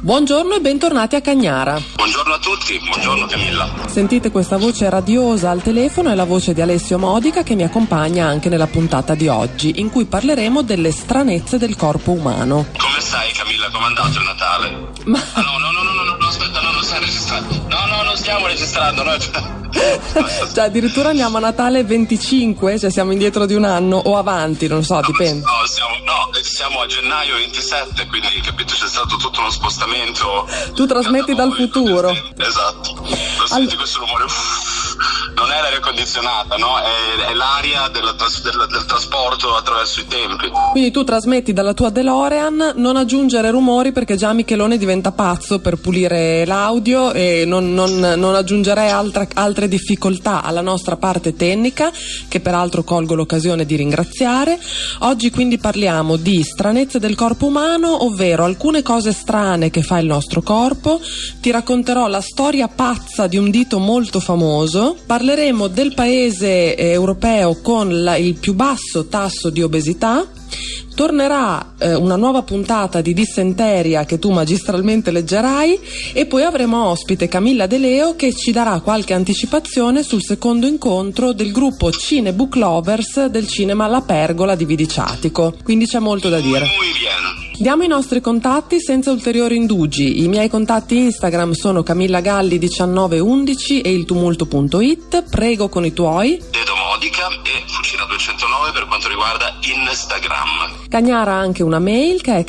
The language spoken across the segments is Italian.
Buongiorno e bentornati a Cagnara. Buongiorno a tutti, buongiorno Camilla. Sentite questa voce radiosa al telefono, è la voce di Alessio Modica che mi accompagna anche nella puntata di oggi, in cui parleremo delle stranezze del corpo umano. Come stai Camilla? Com'è andato il Natale? Ma... No, aspetta, non stai registrando. No, non stiamo registrando, no. Cioè addirittura andiamo a Natale 25, cioè siamo indietro di un anno o avanti, non so, dipende. Siamo a gennaio 27, quindi capito, c'è stato tutto uno spostamento. Tu trasmetti dal futuro. Esatto. Senti questo rumore? Non è l'aria condizionata, no? È l'aria del trasporto attraverso i tempi. Quindi tu trasmetti dalla tua DeLorean, non aggiungere rumori perché già Michelone diventa pazzo per pulire l'audio e non aggiungerei altre difficoltà alla nostra parte tecnica, che peraltro colgo l'occasione di ringraziare. Oggi quindi parliamo di stranezze del corpo umano, ovvero alcune cose strane che fa il nostro corpo. Ti racconterò la storia pazza di un dito molto famoso. Parleremo del paese europeo con il più basso tasso di obesità. Tornerà una nuova puntata di Dissenteria che tu magistralmente leggerai, e poi avremo ospite Camilla De Leo che ci darà qualche anticipazione sul secondo incontro del gruppo Cine Book Lovers del cinema La Pergola di Vidiciatico. Quindi c'è molto da dire. Diamo i nostri contatti senza ulteriori indugi. I miei contatti Instagram sono camillagalli1911 e iltumulto.it. Prego con i tuoi. Dedo Modica e Fucina 209 per quanto riguarda Instagram. Cagnara ha anche una mail che è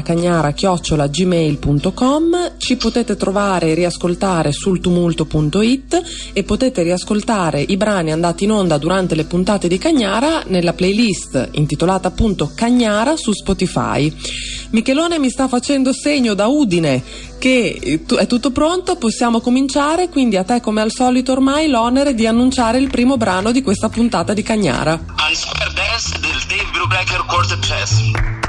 cagnara@gmail.com. Ci potete trovare e riascoltare sul tumulto.it e potete riascoltare i brani andati in onda durante le puntate di Cagnara nella playlist intitolata appunto Cagnara su Spotify. Michelone mi sta facendo segno da Udine che è tutto pronto, possiamo cominciare, quindi a te come al solito ormai l'onere di annunciare il primo brano di questa puntata di Cagnara. Unsquare Dance del Dave Brubaker Quartet Jazz.